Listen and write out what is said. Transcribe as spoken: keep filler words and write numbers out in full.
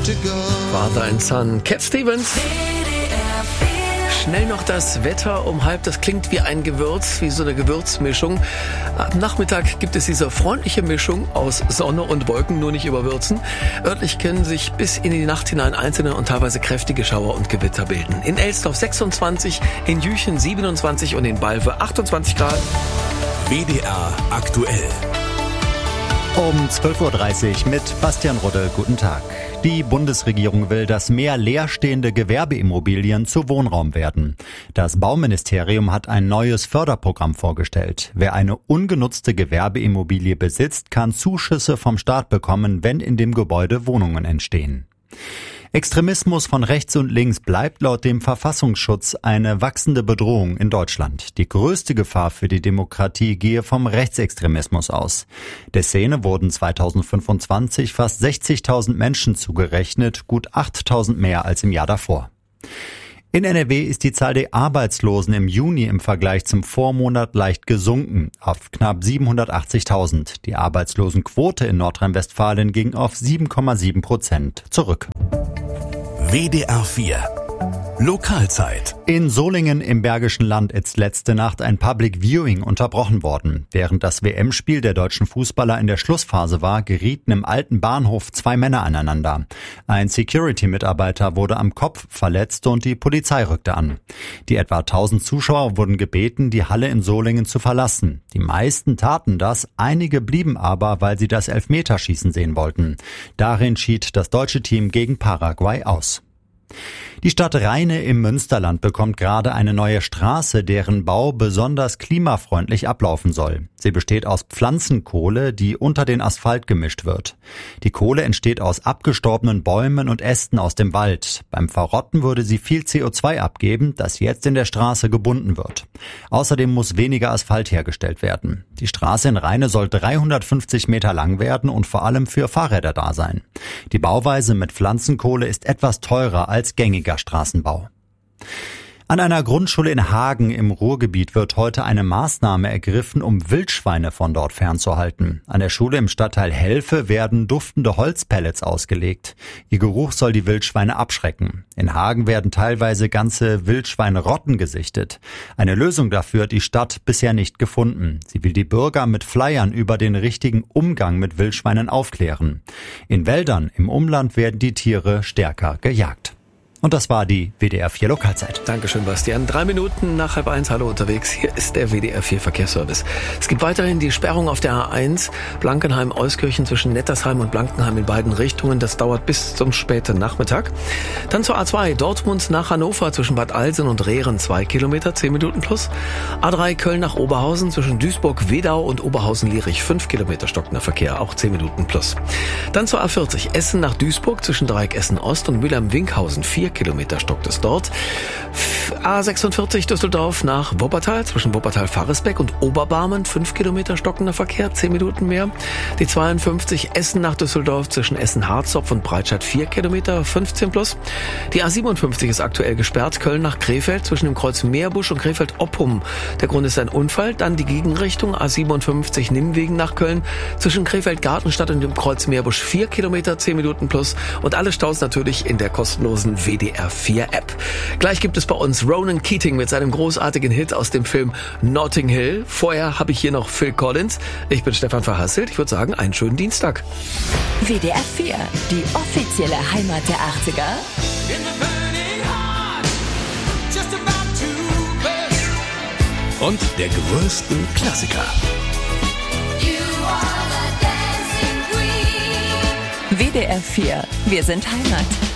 Father and Son, Cat Stevens. Schnell noch das Wetter um halb, das klingt wie ein Gewürz, wie so eine Gewürzmischung. Am Nachmittag gibt es diese freundliche Mischung aus Sonne und Wolken, nur nicht überwürzen. Örtlich können sich bis in die Nacht hinein einzelne und teilweise kräftige Schauer und Gewitter bilden. In Elsdorf sechsundzwanzig, in Jüchen siebenundzwanzig und in Balve achtundzwanzig Grad. W D R aktuell. Um zwölf Uhr dreißig mit Bastian Rudde. Guten Tag. Die Bundesregierung will, dass mehr leerstehende Gewerbeimmobilien zu Wohnraum werden. Das Bauministerium hat ein neues Förderprogramm vorgestellt. Wer eine ungenutzte Gewerbeimmobilie besitzt, kann Zuschüsse vom Staat bekommen, wenn in dem Gebäude Wohnungen entstehen. Extremismus von rechts und links bleibt laut dem Verfassungsschutz eine wachsende Bedrohung in Deutschland. Die größte Gefahr für die Demokratie gehe vom Rechtsextremismus aus. Der Szene wurden zweitausendfünfundzwanzig fast sechzigtausend Menschen zugerechnet, gut achttausend mehr als im Jahr davor. In N R W ist die Zahl der Arbeitslosen im Juni im Vergleich zum Vormonat leicht gesunken, auf knapp siebenhundertachtzigtausend. Die Arbeitslosenquote in Nordrhein-Westfalen ging auf sieben Komma sieben Prozent zurück. W D R vier Lokalzeit. In Solingen im Bergischen Land ist letzte Nacht ein Public Viewing unterbrochen worden. Während das W M-Spiel der deutschen Fußballer in der Schlussphase war, gerieten im alten Bahnhof zwei Männer aneinander. Ein Security-Mitarbeiter wurde am Kopf verletzt und die Polizei rückte an. Die etwa tausend Zuschauer wurden gebeten, die Halle in Solingen zu verlassen. Die meisten taten das, einige blieben aber, weil sie das Elfmeterschießen sehen wollten. Darin schied das deutsche Team gegen Paraguay aus. Die Stadt Rheine im Münsterland bekommt gerade eine neue Straße, deren Bau besonders klimafreundlich ablaufen soll. Sie besteht aus Pflanzenkohle, die unter den Asphalt gemischt wird. Die Kohle entsteht aus abgestorbenen Bäumen und Ästen aus dem Wald. Beim Verrotten würde sie viel C O zwei abgeben, das jetzt in der Straße gebunden wird. Außerdem muss weniger Asphalt hergestellt werden. Die Straße in Rheine soll dreihundertfünfzig Meter lang werden und vor allem für Fahrräder da sein. Die Bauweise mit Pflanzenkohle ist etwas teurer als gängiger Straßenbau. An einer Grundschule in Hagen im Ruhrgebiet wird heute eine Maßnahme ergriffen, um Wildschweine von dort fernzuhalten. An der Schule im Stadtteil Helfe werden duftende Holzpellets ausgelegt. Ihr Geruch soll die Wildschweine abschrecken. In Hagen werden teilweise ganze Wildschweinrotten gesichtet. Eine Lösung dafür hat die Stadt bisher nicht gefunden. Sie will die Bürger mit Flyern über den richtigen Umgang mit Wildschweinen aufklären. In Wäldern im Umland werden die Tiere stärker gejagt. Und das war die W D R vier Lokalzeit. Dankeschön, Bastian. Drei Minuten nach halb eins, hallo unterwegs. Hier ist der W D R vier Verkehrsservice. Es gibt weiterhin die Sperrung auf der A eins, Blankenheim-Euskirchen zwischen Nettersheim und Blankenheim in beiden Richtungen. Das dauert bis zum späten Nachmittag. Dann zur A zwei, Dortmund nach Hannover zwischen Bad Alsen und Rehren, zwei Kilometer, zehn Minuten plus. A drei, Köln nach Oberhausen zwischen Duisburg-Wedau und Oberhausen-Lierich, fünf Kilometer stockender Verkehr, auch zehn Minuten plus. Dann zur A vierzig, Essen nach Duisburg zwischen Dreieck Essen-Ost und Mülheim-Winkhausen, vier Kilometer stockt es dort. A sechsundvierzig Düsseldorf nach Wuppertal zwischen Wuppertal-Faresbeck und Oberbarmen, fünf Kilometer stockender Verkehr, zehn Minuten mehr. Die zweiundfünfzig Essen nach Düsseldorf zwischen Essen-Harzopf und Breitscheid, vier Kilometer, fünfzehn plus. Die A siebenundfünfzig ist aktuell gesperrt, Köln nach Krefeld zwischen dem Kreuz Meerbusch und Krefeld-Oppum. Der Grund ist ein Unfall. Dann die Gegenrichtung A siebenundfünfzig Nimmwegen nach Köln zwischen Krefeld-Gartenstadt und dem Kreuz Meerbusch, vier Kilometer, zehn Minuten plus. Und alle Staus natürlich in der kostenlosen W D R vier App. Gleich gibt es bei uns Ronan Keating mit seinem großartigen Hit aus dem Film Notting Hill. Vorher habe ich hier noch Phil Collins. Ich bin Stefan Verhasselt. Ich würde sagen, einen schönen Dienstag. W D R vier, die offizielle Heimat der achtziger. Und der größten Klassiker. W D R vier, wir sind Heimat.